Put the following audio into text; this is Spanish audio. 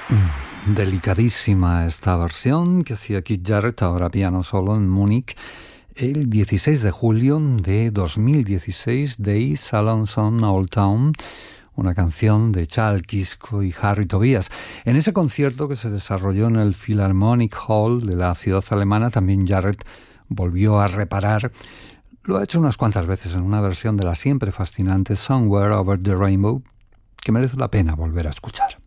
Delicadísima esta versión que hacía Keith Jarrett, ahora piano solo en Múnich, el 16 de julio de 2016 de Salons on Old Town, una canción de Charles Kisco y Harry Tobias. En ese concierto que se desarrolló en el Philharmonic Hall de la ciudad alemana, también Jarrett volvió a reparar. Lo ha hecho unas cuantas veces en una versión de la siempre fascinante Somewhere Over the Rainbow, que merece la pena volver a escuchar.